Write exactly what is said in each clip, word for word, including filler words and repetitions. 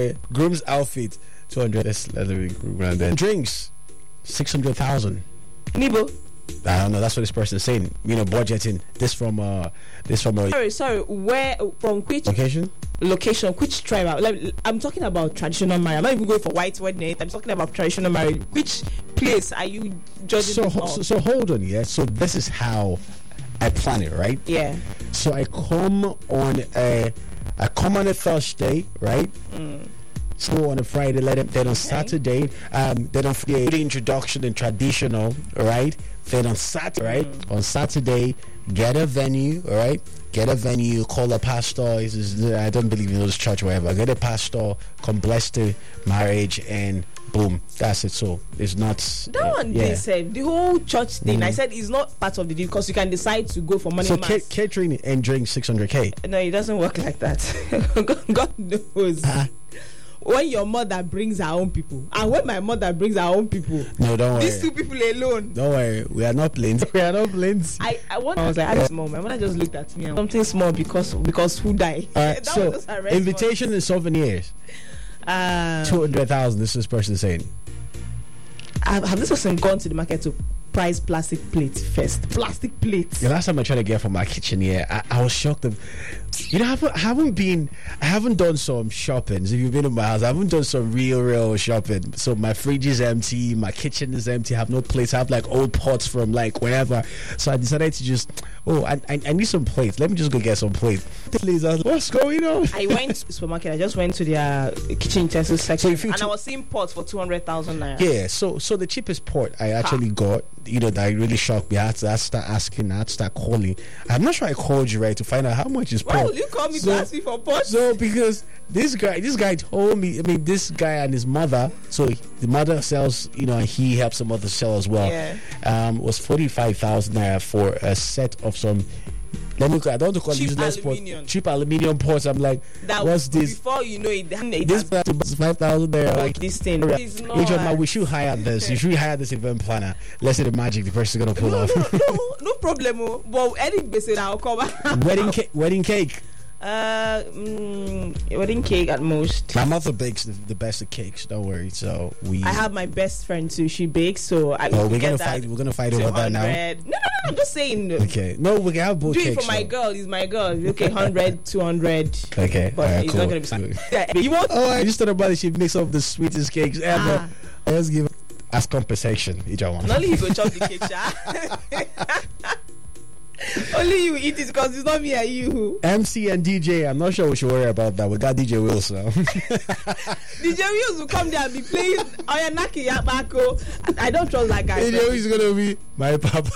Okay, groom's outfit two hundred. Let's let me round that. Drinks six hundred thousand. Nibo. I don't know. That's what this person is saying. You know, budgeting. This from uh, this from a sorry, sorry. Where from which location? Location, which tribe? Like, I'm talking about traditional marriage. I'm not even going for white wedding. I'm talking about traditional marriage. Which place are you judging? So, this so, on? so hold on, yeah. So this is how I plan it, right? Yeah. So I come on a, I come on a Thursday, right? Mm. So on a Friday, let them. Then on Saturday, um, then on Friday, the introduction and traditional, right? Then on Saturday, right? Mm. On Saturday, get a venue, all right? Get a venue, call a pastor. Is, is, I don't believe in those church, whatever. Get a pastor, come bless the marriage, and boom, that's it. So it's not that uh, one. yeah. They said the whole church thing. Mm. I said it's not part of the deal because you can decide to go for money. So mass. ca- catering and drink six hundred k. No, it doesn't work like that. God, God knows. Uh-huh. When your mother brings her own people, and when my mother brings her own people, no, don't worry. These two people alone. Don't worry, we are not planes. We are not planes. I, I, want, I was like, at this moment, when I just looked at me, something small because because who died? All right, so invitation and souvenirs. Uh, Two hundred thousand. This is this person saying. Have, have this person gone to the market to price plastic plates first? Plastic plates. The last time I tried to get from my kitchen, yeah, I, I was shocked. Of, you know, I haven't, I haven't been, I haven't done some shopping. If you've been in my house, I haven't done some real, real shopping. So my fridge is empty, my kitchen is empty. I have no plates. I have like old pots from like wherever. So I decided to just, oh, I, I, I need some plates. Let me just go get some plates. Please, I was like, what's going on? I went to the supermarket. I just went to their kitchen utensils section, so and I was seeing pots for two hundred thousand naira. Yeah. So, so the cheapest pot I actually ha. got, you know, that really shocked me. I had to, I had to start asking. I had to start calling. I'm not sure I called you right to find out how much is pot. Why will you call me so, to ask me for pot? So because this guy, this guy told me. I mean, this guy and his mother. So the mother sells, you know, and he helps the mother sell as well. Yeah. Um, was forty five thousand naira for a set of some. Let me. I don't want to call cheap useless aluminium. Pot, cheap aluminium pots. I'm like, that what's this? Before you know it, it this is five thousand naira. Like this thing. It's not. Which one, we should hire this. You should hire this event planner. Let's say the magic the person's gonna pull no, off. No, no, no problem. But any basic I'll come. Wedding cake. Wedding cake. Uh, mm, wedding cake at most. My mother bakes the, the best of cakes. Don't worry. So we. I have my best friend too. She bakes. So I. Oh, we're gonna fight. We're gonna fight over that now. No, no, no. I'm just saying. Okay. No, we can have both do cakes. Do it for my so. girl. He's my girl. Okay, hundred, two hundred. Okay. But right, it's cool. not gonna be. Yeah, you want? Oh, I just thought about it. She makes up the sweetest cakes ever. Ah. Let's give it as compensation. Each one. Not only you go chop the cake, sha. Only you eat it because it's not me and you. M C and D J, I'm not sure we should worry about that. We got D J Wills now. D J Wills will come there and be playing Oyanaki Yabako. I don't trust that guy. D J Wills is gonna be my papa.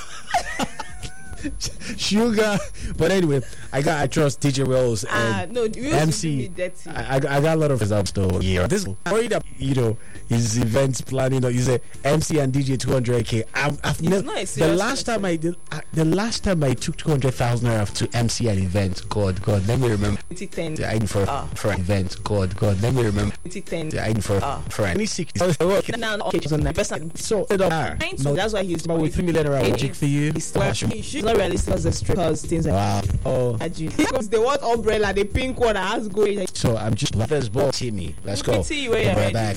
Sugar, but anyway, I got I trust D J Wills and uh, no, M C. I, I, I got a lot of results though. Yeah, this worried that you know his events planning. You say M C and D J two hundred k. I've, I've never, the last time I did uh, the last time I took two hundred thousand naira to M C an event. God, God, let me remember. twenty ten. I did for uh. for an event. God, God, let me remember. twenty ten. I did for uh. for twenty sixteen. Now, okay, so it don't no, that's why he's about with three million around magic for you. It's not realistic as a straight because things like wow. Oh, because they want umbrella, the pink one has going. So I'm just let's ball Timmy. Let's go. See you right back.